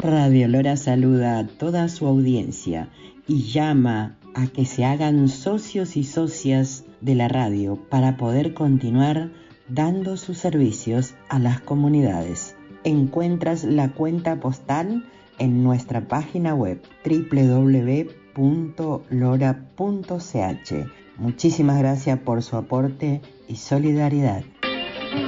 Radio Lora saluda a toda su audiencia y llama a que se hagan socios y socias de la radio para poder continuar dando sus servicios a las comunidades. Encuentras la cuenta postal en nuestra página web www.lora.ch. Muchísimas gracias por su aporte y solidaridad.